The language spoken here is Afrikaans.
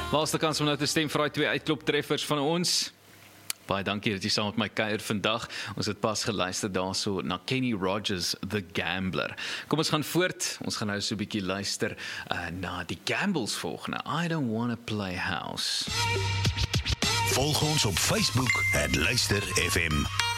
Laaste kans om nou te stem vir daai 2 uitkloptreffers van ons. Baie dankie dat jy saam met my kuier vandag. Ons het pas geluister daarso na Kenny Rogers, The Gambler. Kom ons gaan voort. Ons gaan nou so 'n bietjie luister na die Gambles volgende. I don't wanna play house. Volg ons op Facebook @luister FM.